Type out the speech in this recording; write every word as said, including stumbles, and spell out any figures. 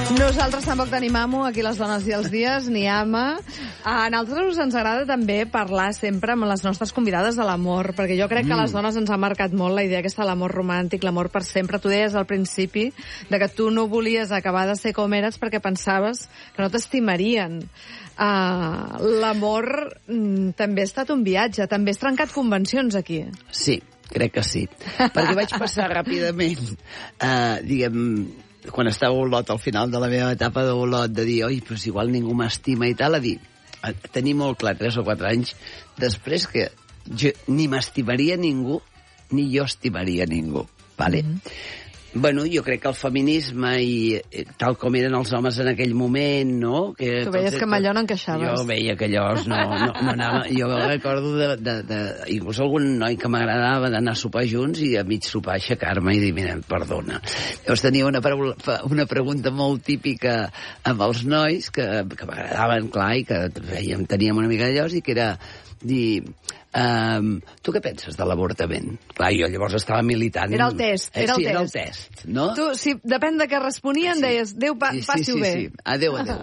Nosaltres tampoc tenim amo, aquí les dones i els dies, ni ama. A nosaltres ens agrada també parlar sempre amb les nostres convidades de l'amor, perquè jo crec que a les dones ens ha marcat molt la idea aquesta de l'amor romàntic, l'amor per sempre. Tu deies al principi de que tu no volies acabar de ser com eres perquè pensaves que no t'estimarien. Uh, l'amor mm, també ha estat un viatge, també has trencat convencions aquí. Sí, crec que sí. Perquè vaig passar ràpidament, uh, diguem, quan estava a Olot, al final de la meva etapa d'Olot, de dir, oi, però si igual ningú m'estima i tal, a dir, a tenir molt clar, tres o quatre anys després, que jo ni m'estimaria ningú, ni jo estimaria ningú, vale? Mm-hmm. Bueno, jo crec que el feminisme i tal com eren els homes en aquell moment, no? Que tu veies que amb allò no encaixaves. Jo veia que allò no, no, no anava... Jo recordo de, de, de, inclús algun noi que m'agradava d'anar a sopar junts i a mig sopar aixecar-me i dir, mira, perdona. Llavors tenia una, una pregunta molt típica amb els nois que, que m'agradaven, clar, i que veiem, teníem una mica d'allò, i que era dir... Um, tu què penses de l'avortament? Clar, jo llavors estava militant... Era el test, era el eh, sí, test. Era el test, no? Tu, si depèn de què responien, sí. deies, Déu pa, sí, sí, passi-ho sí, bé. Sí. Adéu, adéu.